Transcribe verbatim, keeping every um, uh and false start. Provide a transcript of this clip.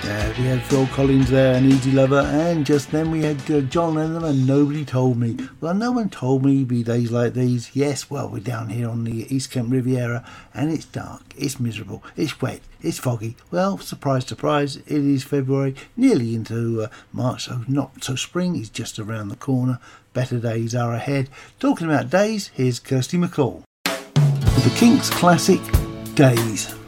Yeah, we had Phil Collins there and Easy Lover, and just then we had uh, John Lennon and Nobody Told Me. Well, no one told me be days like these. Yes, well, we're down here on the East Kent Riviera, and it's dark, it's miserable, it's wet, it's foggy. Well, surprise, surprise, it is February, nearly into uh, March, so not so spring is just around the corner. Better days are ahead. Talking about days, here's Kirsty MacColl. The Kinks classic, Days.